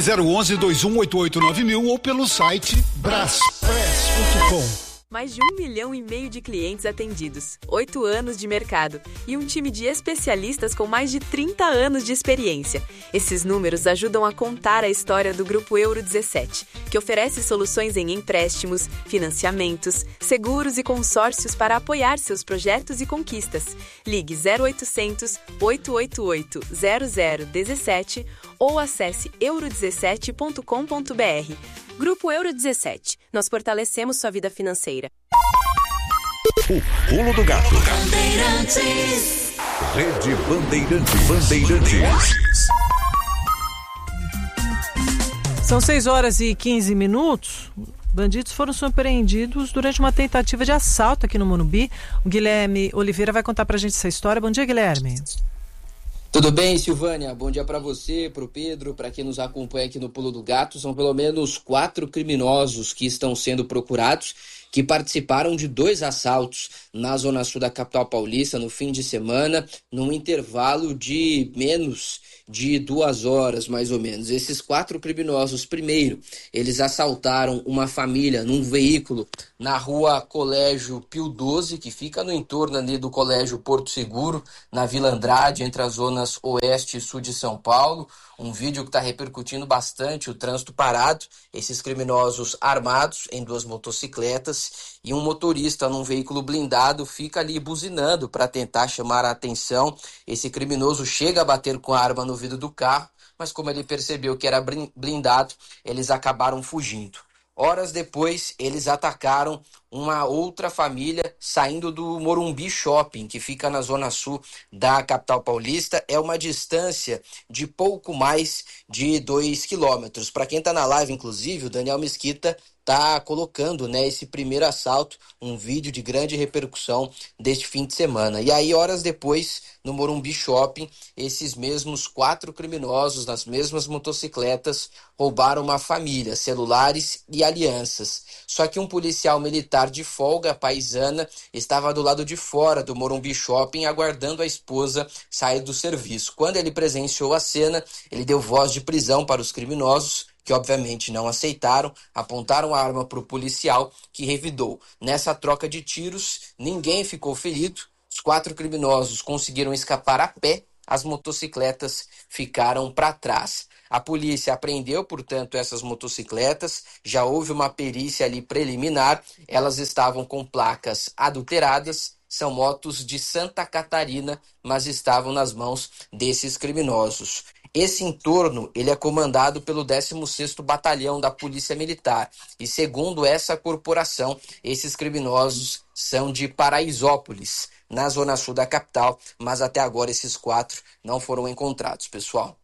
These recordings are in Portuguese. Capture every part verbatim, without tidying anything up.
zero um um, dois um oito oito nove mil ou pelo site braspress ponto com. Mais de um milhão e meio de clientes atendidos, oito anos de mercado e um time de especialistas com mais de trinta anos de experiência. Esses números ajudam a contar a história do Grupo Euro dezessete, que oferece soluções em empréstimos, financiamentos, seguros e consórcios para apoiar seus projetos e conquistas. Ligue zero oitocentos, oito oito oito, zero zero um sete ou acesse euro dezessete ponto com ponto br. Grupo Euro dezessete. Nós fortalecemos sua vida financeira. O Pulo do Gato. Bandeirantes. Rede Bandeirantes. Bandeirantes. São seis horas e quinze minutos. Bandidos foram surpreendidos durante uma tentativa de assalto aqui no Morumbi. O Guilherme Oliveira vai contar pra gente essa história. Bom dia, Guilherme. Tudo bem, Silvânia? Bom dia para você, para o Pedro, para quem nos acompanha aqui no Pulo do Gato. São pelo menos quatro criminosos que estão sendo procurados, que participaram de dois assaltos na Zona Sul da capital paulista no fim de semana, num intervalo de menos de duas horas, mais ou menos. Esses quatro criminosos, primeiro, eles assaltaram uma família num veículo na rua Colégio Pio doze, que fica no entorno ali do Colégio Porto Seguro, na Vila Andrade, entre as zonas oeste e sul de São Paulo. Um vídeo que está repercutindo bastante, o trânsito parado, esses criminosos armados em duas motocicletas e um motorista num veículo blindado fica ali buzinando para tentar chamar a atenção. Esse criminoso chega a bater com a arma no vidro do carro, mas como ele percebeu que era blindado, eles acabaram fugindo. Horas depois, eles atacaram uma outra família saindo do Morumbi Shopping, que fica na zona sul da capital paulista. É uma distância de pouco mais de dois quilômetros. Para quem está na live, inclusive, o Daniel Mesquita está colocando, né, esse primeiro assalto, um vídeo de grande repercussão deste fim de semana. E aí, horas depois, no Morumbi Shopping, esses mesmos quatro criminosos, nas mesmas motocicletas, roubaram uma família, celulares e alianças. Só que um policial militar de folga paisana estava do lado de fora do Morumbi Shopping aguardando a esposa sair do serviço. Quando ele presenciou a cena, ele deu voz de prisão para os criminosos, que obviamente não aceitaram, apontaram a arma para o policial, que revidou. Nessa troca de tiros, ninguém ficou ferido. Os quatro criminosos conseguiram escapar a pé, as motocicletas ficaram para trás. A polícia apreendeu, portanto, essas motocicletas, já houve uma perícia ali preliminar, elas estavam com placas adulteradas, são motos de Santa Catarina, mas estavam nas mãos desses criminosos. Esse entorno ele é comandado pelo décimo sexto Batalhão da Polícia Militar e, segundo essa corporação, esses criminosos são de Paraisópolis, na zona sul da capital, mas até agora esses quatro não foram encontrados, pessoal.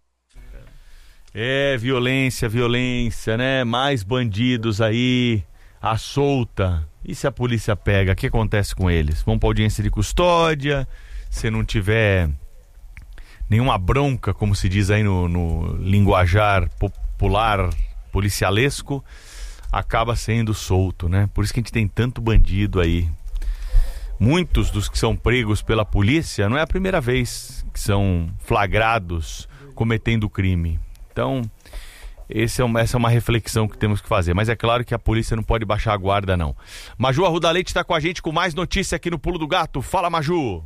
É, violência, violência, né? Mais bandidos aí, à solta. E se a polícia pega, o que acontece com eles? Vão para audiência de custódia, se não tiver nenhuma bronca, como se diz aí no, no linguajar popular policialesco, acaba sendo solto, né? Por isso que a gente tem tanto bandido aí. Muitos dos que são pregos pela polícia não é a primeira vez que são flagrados cometendo crime. Então, esse é uma, essa é uma reflexão que temos que fazer. Mas é claro que a polícia não pode baixar a guarda, não. Maju Arruda Leite está com a gente com mais notícia aqui no Pulo do Gato. Fala, Maju!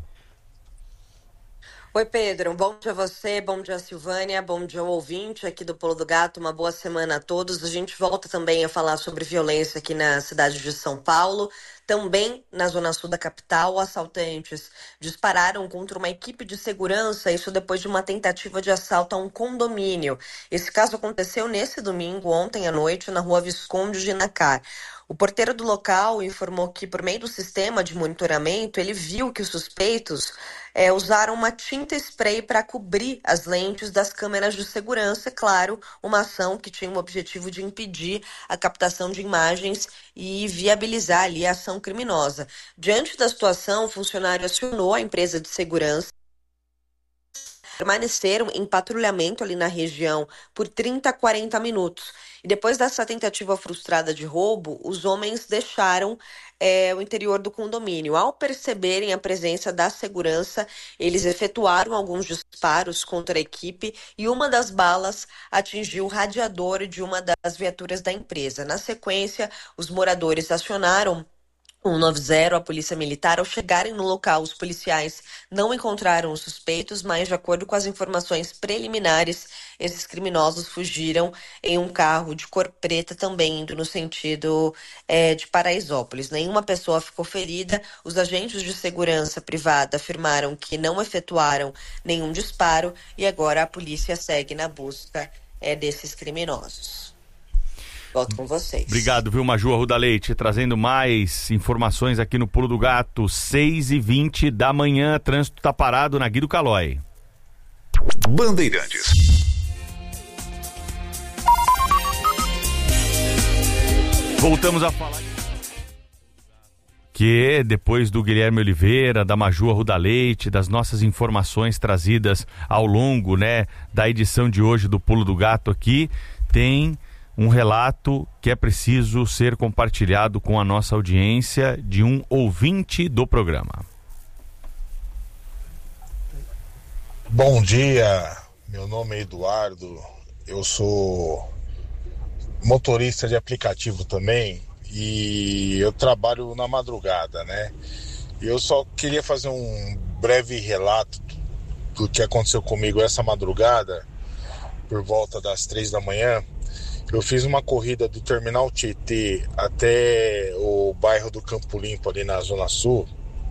Oi, Pedro. Bom dia a você, bom dia a Silvânia, bom dia ao ouvinte aqui do Pulo do Gato. Uma boa semana a todos. A gente volta também a falar sobre violência aqui na cidade de São Paulo. Também na zona sul da capital, assaltantes dispararam contra uma equipe de segurança, isso depois de uma tentativa de assalto a um condomínio. Esse caso aconteceu nesse domingo, ontem à noite, na rua Visconde de Nacar. O porteiro do local informou que, por meio do sistema de monitoramento, ele viu que os suspeitos é, usaram uma tinta spray para cobrir as lentes das câmeras de segurança. Claro, uma ação que tinha o objetivo de impedir a captação de imagens e viabilizar ali a ação criminosa. Diante da situação, o funcionário acionou a empresa de segurança permaneceram em patrulhamento ali na região por trinta a quarenta minutos. E depois dessa tentativa frustrada de roubo, os homens deixaram é, o interior do condomínio. Ao perceberem a presença da segurança, eles efetuaram alguns disparos contra a equipe e uma das balas atingiu o radiador de uma das viaturas da empresa. Na sequência, os moradores acionaram cento e noventa, a polícia militar. Ao chegarem no local, os policiais não encontraram os suspeitos, mas, de acordo com as informações preliminares, esses criminosos fugiram em um carro de cor preta, também indo no sentido é, de Paraisópolis. Nenhuma pessoa ficou ferida. Os agentes de segurança privada afirmaram que não efetuaram nenhum disparo e agora a polícia segue na busca é, desses criminosos. Volto com vocês. Obrigado, viu, Maju Arruda Leite, trazendo mais informações aqui no Pulo do Gato, seis e vinte da manhã, trânsito tá parado na Guido Calói. Bandeirantes. Voltamos a falar que depois do Guilherme Oliveira, da Maju Arruda Leite, das nossas informações trazidas ao longo, né, da edição de hoje do Pulo do Gato aqui, tem um relato que é preciso ser compartilhado com a nossa audiência de um ouvinte do programa. Bom dia, meu nome é Eduardo, eu sou motorista de aplicativo também e eu trabalho na madrugada, né? Eu só queria fazer um breve relato do que aconteceu comigo essa madrugada, por volta das três da manhã. Eu fiz uma corrida do Terminal Tietê até o bairro do Campo Limpo, ali na Zona Sul.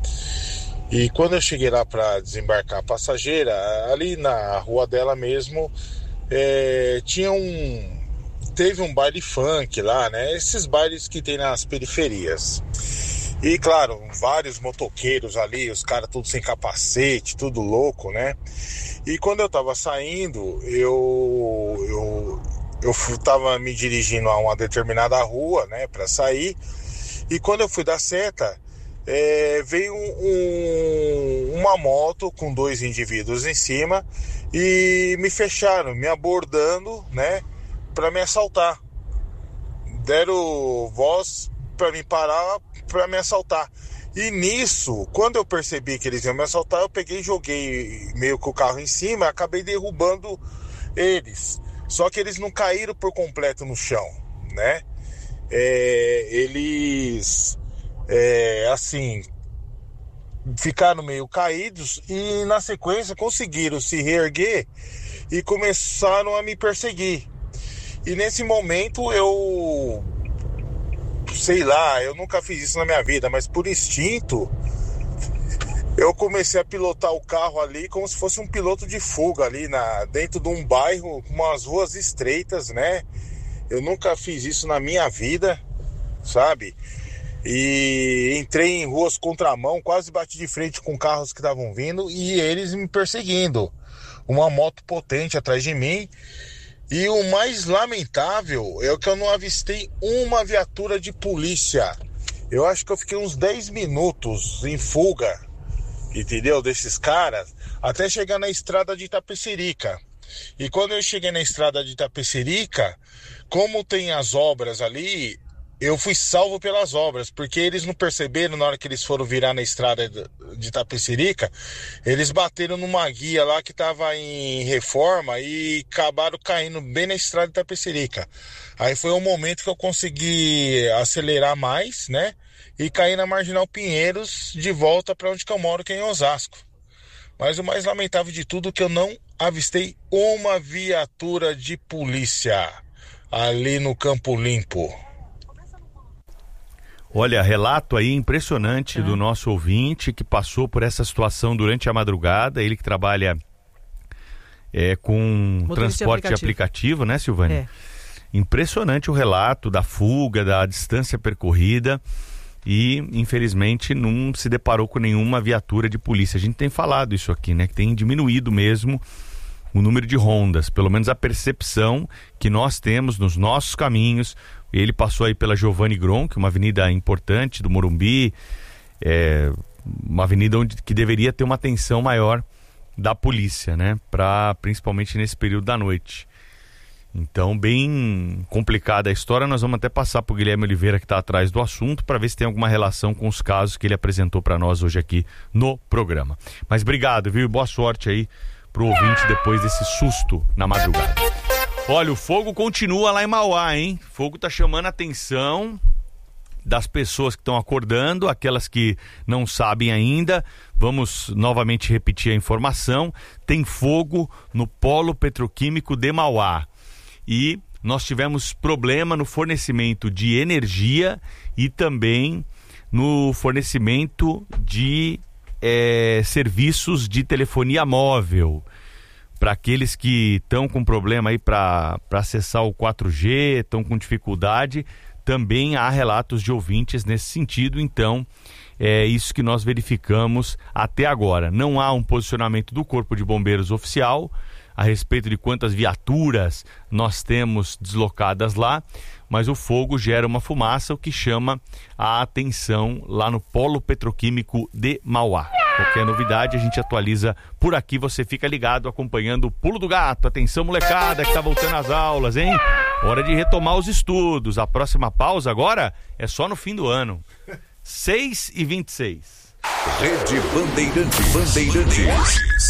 E quando eu cheguei lá para desembarcar a passageira, ali na rua dela mesmo, é, tinha um... teve um baile funk lá, né? Esses bailes que tem nas periferias. E, claro, vários motoqueiros ali, os caras tudo sem capacete, tudo louco, né? E quando eu tava saindo, eu... eu Eu estava me dirigindo a uma determinada rua, né, para sair, e quando eu fui dar seta, é, veio um, um, uma moto com dois indivíduos em cima e me fecharam, me abordando, né, para me assaltar. Deram voz para me parar, para me assaltar. E nisso, quando eu percebi que eles iam me assaltar, eu peguei e joguei meio que o carro em cima e acabei derrubando eles. Só que eles não caíram por completo no chão, né? É, eles, é, assim, ficaram meio caídos e na sequência conseguiram se reerguer e começaram a me perseguir. E nesse momento eu, sei lá, eu nunca fiz isso na minha vida, mas por instinto eu comecei a pilotar o carro ali como se fosse um piloto de fuga ali na, dentro de um bairro com umas ruas estreitas, né? Eu nunca fiz isso na minha vida, sabe? E entrei em ruas contramão, quase bati de frente com carros que estavam vindo e eles me perseguindo. Uma moto potente atrás de mim. E o mais lamentável é que eu não avistei uma viatura de polícia. Eu acho que eu fiquei uns dez minutos em fuga, entendeu? Desses caras, até chegar na estrada de Itapecerica. E quando eu cheguei na estrada de Itapecerica, como tem as obras ali, eu fui salvo pelas obras, porque eles não perceberam na hora que eles foram virar na estrada de Itapecerica, eles bateram numa guia lá que estava em reforma e acabaram caindo bem na estrada de Itapecerica. Aí foi um momento que eu consegui acelerar mais, né? E cair na Marginal Pinheiros de volta para onde que eu moro, que é em Osasco. Mas o mais lamentável de tudo é que eu não avistei uma viatura de polícia ali no Campo Limpo. Olha, relato aí impressionante é. do nosso ouvinte que passou por essa situação durante a madrugada. Ele que trabalha é, com motorista transporte aplicativo. aplicativo, né, Silvânia? É. Impressionante o relato da fuga, da distância percorrida. E, infelizmente, não se deparou com nenhuma viatura de polícia. A gente tem falado isso aqui, né? Que tem diminuído mesmo o número de rondas. Pelo menos a percepção que nós temos nos nossos caminhos. Ele passou aí pela Giovanni Gronk, uma avenida importante do Morumbi. É, uma avenida onde, que deveria ter uma atenção maior da polícia, né? Pra, principalmente nesse período da noite. Então, bem complicada a história. Nós vamos até passar para o Guilherme Oliveira, que está atrás do assunto, para ver se tem alguma relação com os casos que ele apresentou para nós hoje aqui no programa. Mas obrigado, viu? E boa sorte aí pro ouvinte depois desse susto na madrugada. Olha, o fogo continua lá em Mauá, hein? O fogo tá chamando a atenção das pessoas que estão acordando, aquelas que não sabem ainda. Vamos novamente repetir a informação. Tem fogo no polo petroquímico de Mauá. E nós tivemos problema no fornecimento de energia e também no fornecimento de é, serviços de telefonia móvel. Para aqueles que estão com problema aí para acessar o quatro G, estão com dificuldade, também há relatos de ouvintes nesse sentido. Então, é isso que nós verificamos até agora. Não há um posicionamento do Corpo de Bombeiros oficial a respeito de quantas viaturas nós temos deslocadas lá, mas o fogo gera uma fumaça, o que chama a atenção lá no polo petroquímico de Mauá. Qualquer novidade a gente atualiza por aqui, você fica ligado acompanhando o Pulo do Gato. Atenção, molecada que tá voltando às aulas, hein? Hora de retomar os estudos. A próxima pausa agora é só no fim do ano. seis e vinte e seis. Rede Bandeirantes. Bandeirantes.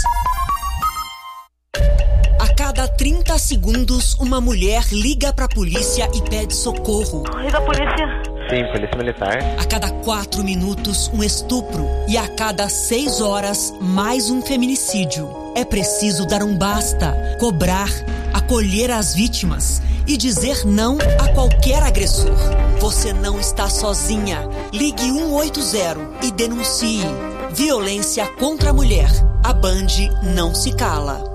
A cada trinta segundos, uma mulher liga pra polícia e pede socorro. Liga a polícia. Sim, polícia militar. A cada quatro minutos, um estupro. E a cada seis horas, mais um feminicídio. É preciso dar um basta, cobrar, acolher as vítimas e dizer não a qualquer agressor. Você não está sozinha. Ligue um oito zero e denuncie. Violência contra a mulher. A Band não se cala.